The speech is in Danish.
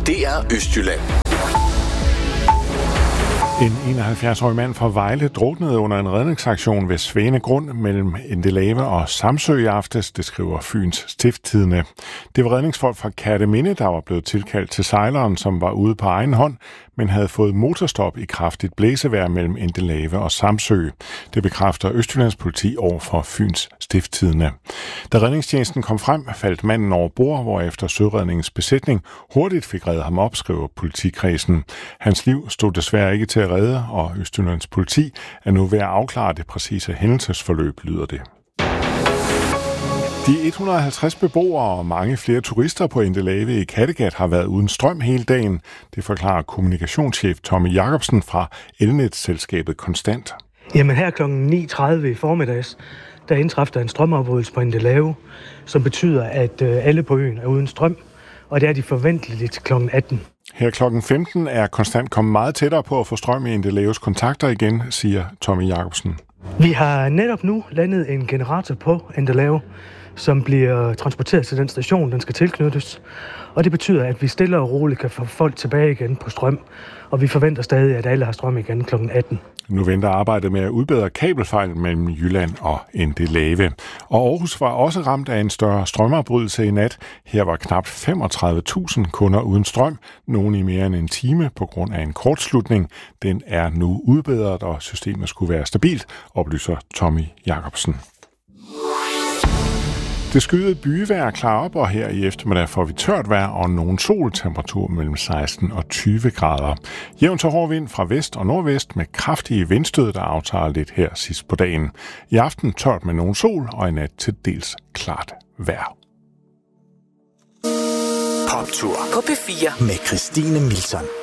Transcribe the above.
DR Østjylland. En 71-årig mand fra Vejle druknede under en redningsaktion ved Svanegrund mellem Endelave og Samsø i aftes, det skriver Fyns Stiftstidende. Det var redningsfolk fra Kerteminde, der var blevet tilkaldt til sejleren, som var ude på egen hånd, men havde fået motorstop i kraftigt blæsevejr mellem Endelave og Samsø. Det bekræfter Østjyllands politi over for Fyns Stiftstidende. Da redningstjenesten kom frem, faldt manden over bord, hvorefter Søredningens besætning hurtigt fik reddet ham op, skriver politikredsen. Hans liv stod desværre ikke til at redde, og Østjyllands politi er nu ved at afklare det præcise hændelsesforløb, lyder det. De 150 beboere og mange flere turister på Endelave i Kattegat har været uden strøm hele dagen. Det forklarer kommunikationschef Tommy Jacobsen fra Elnet-selskabet Konstant. Jamen her kl. 9.30 i formiddags, der indtræffer en strømafbrydelse på Endelave, som betyder, at alle på øen er uden strøm, og det er de forventeligt kl. 18. Her kl. 15 er Konstant kommet meget tættere på at få strøm i Endelaves kontakter igen, siger Tommy Jacobsen. Vi har netop nu landet en generator på Endelave, som bliver transporteret til den station, den skal tilknyttes. Og det betyder, at vi stille og roligt kan få folk tilbage igen på strøm. Og vi forventer stadig, at alle har strøm igen kl. 18. Nu venter arbejdet med at udbedre kabelfejl mellem Jylland og Endelave. Og Aarhus var også ramt af en større strømafbrydelse i nat. Her var knap 35.000 kunder uden strøm, nogen i mere end en time på grund af en kortslutning. Den er nu udbedret, og systemet skulle være stabilt, oplyser Tommy Jacobsen. Det skyede byvejr klarer op, og her i eftermiddag får vi tørt vejr og nogen sol, temperatur mellem 16 og 20 grader. Jævn til hård vind fra vest og nordvest med kraftige vindstød, der aftager lidt her sidst på dagen. I aften tørt med nogen sol, og i nat til dels klart vejr. Poptur på P4 med Christine Milson.